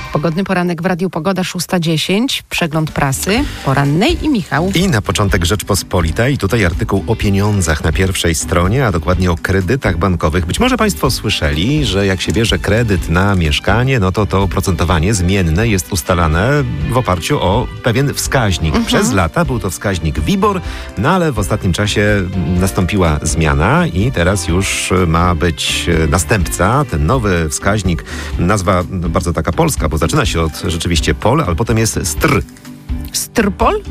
Pogodny poranek w Radiu Pogoda 6:10. Przegląd prasy porannej i Michał. I na początek Rzeczpospolita i tutaj artykuł o pieniądzach na pierwszej stronie, a dokładnie o kredytach bankowych. Być może Państwo słyszeli, że jak się bierze kredyt na mieszkanie, no to oprocentowanie zmienne jest ustalane w oparciu o pewien wskaźnik. Przez lata był to wskaźnik WIBOR, no ale w ostatnim czasie nastąpiła zmiana i teraz już ma być następca, ten nowy wskaźnik, nazwa bardzo taka polska, bo zaczyna się od rzeczywiście pol, ale potem jest str. Strpol?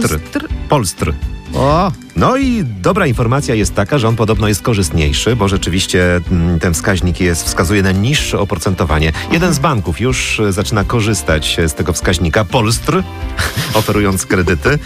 Polstr. O! No i dobra informacja jest taka, że on podobno jest korzystniejszy, bo rzeczywiście ten wskaźnik wskazuje na niższe oprocentowanie. Jeden z banków już zaczyna korzystać z tego wskaźnika Polstr, oferując kredyty.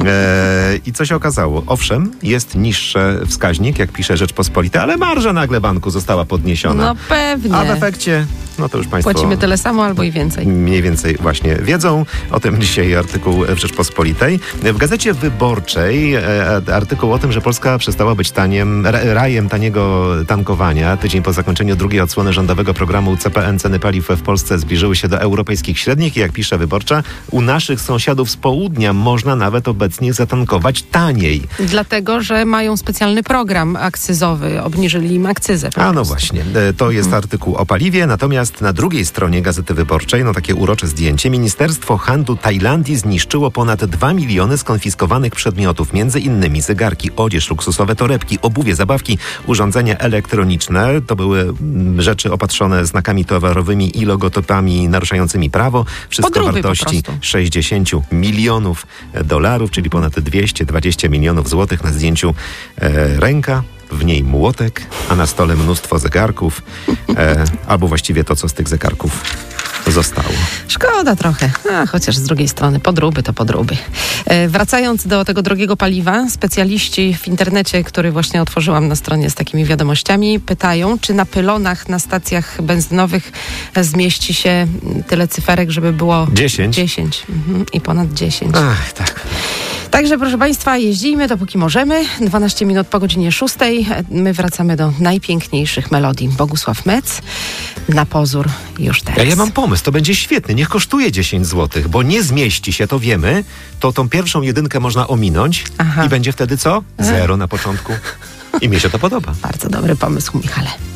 I co się okazało? Owszem, jest niższy wskaźnik, jak pisze Rzeczpospolita, ale marża nagle banku została podniesiona. No pewnie. A w efekcie, no to już Państwo płacimy tyle samo albo i więcej. Mniej więcej właśnie wiedzą. O tym dzisiaj artykuł w Rzeczpospolitej. W Gazecie Wyborczej artykuł o tym, że Polska przestała być rajem taniego tankowania. Tydzień po zakończeniu drugiej odsłony rządowego programu CPN ceny paliw w Polsce zbliżyły się do europejskich średnich i jak pisze Wyborcza, u naszych sąsiadów z południa można nawet obecnie zatankować taniej. Dlatego, że mają specjalny program akcyzowy, obniżyli im akcyzę. A no właśnie, to jest artykuł o paliwie, natomiast na drugiej stronie Gazety Wyborczej, no takie urocze zdjęcie, Ministerstwo Handlu Tajlandii zniszczyło ponad 2 miliony skonfiskowanych przedmiotów, między innymi zegarki, odzież, luksusowe torebki, obuwie, zabawki, urządzenia elektroniczne. To były rzeczy opatrzone znakami towarowymi i logotypami naruszającymi prawo. Wszystko o wartości 60 milionów dolarów, czyli ponad 220 milionów złotych. Na zdjęciu ręka, w niej młotek, a na stole mnóstwo zegarków, albo właściwie to, co z tych zegarków zostało. Szkoda trochę, chociaż z drugiej strony podróby to podróby. Wracając do tego drogiego paliwa, specjaliści w internecie, który właśnie otworzyłam na stronie z takimi wiadomościami, pytają, czy na pylonach na stacjach benzynowych zmieści się tyle cyferek, żeby było 10. I ponad 10. Ach, tak. Także, proszę Państwa, jeździmy dopóki możemy. 12 minut po godzinie 6. My wracamy do najpiękniejszych melodii. Bogusław Mec, Na pozór już teraz. Ja mam pomysł, to będzie świetny. Niech kosztuje 10 zł, bo nie zmieści się, to wiemy. To tą pierwszą jedynkę można ominąć i będzie wtedy co? 0 na początku. I mnie się to podoba. Bardzo dobry pomysł, Michale.